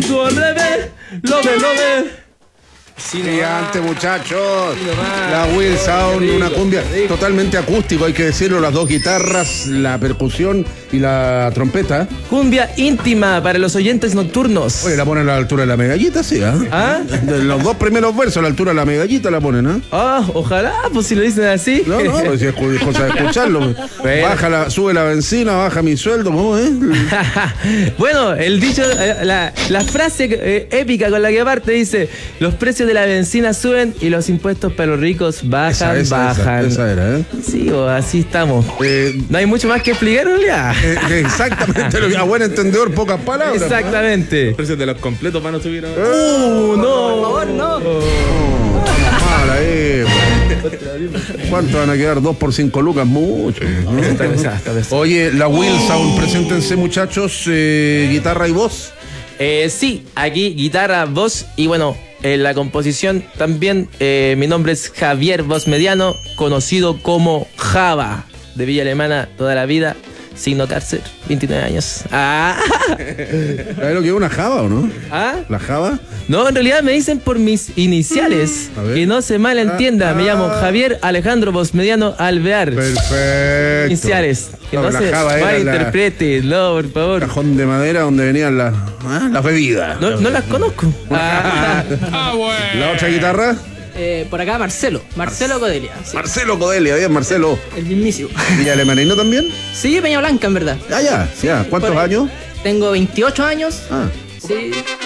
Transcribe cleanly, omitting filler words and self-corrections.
puso al revés. Lo ve. Gigante, muchachos. Sí, nomás. La Will Sound, Rico, una cumbia rico. totalmente acústico, hay que decirlo, las dos guitarras, la percusión y la trompeta. Cumbia íntima para los oyentes nocturnos. Oye, la ponen a la altura de la medallita, sí, ¿ah? ¿Ah? De los dos primeros versos a la altura de la medallita la ponen, ¿ah? Ah, ojalá, pues si lo dicen así. No, pues si es cosa de escucharlo. Bueno. Sube la benzina, baja mi sueldo, ¿cómo es? Bueno, el dicho, la frase épica con la que parte dice: los precios de la benzina suben y los impuestos para los ricos bajan. Esa era, ¿eh? Sí, así estamos. No hay mucho más que explicar, en realidad. Exactamente, lo que a buen entendedor, pocas palabras. Exactamente. Los precios de los completos van a subir ahora. No. Por favor, no. Mal ahí. ¿Cuánto van a quedar? 2 por 5 lucas, mucho, ¿no? Oye, la Will Sound, preséntense, muchachos, guitarra y voz. Sí, aquí guitarra, voz y bueno, en la composición también mi nombre es Javier Voz Mediano, conocido como Java, de Villa Alemana toda la vida, signo cárcel, 29 años. ¿Sabes lo que es una Java o no? ¿Ah? ¿La Java? No, en realidad me dicen por mis iniciales, A ver. que no se malentienda, me llamo Javier Alejandro Voz Mediano Alvear. Perfecto. Iniciales, que no la se Java era malinterprete, no, por favor. cajón de madera donde venían las bebidas. No las conozco. La otra guitarra, Por acá Marcelo Codelia. Sí, Marcelo Codelia, bien, Marcelo. el mismísimo. ¿Villa Alemanino también? Sí, Peña Blanca, en verdad. Ya. ¿Cuántos por ahí. años? Tengo 28 años. Ah. Sí.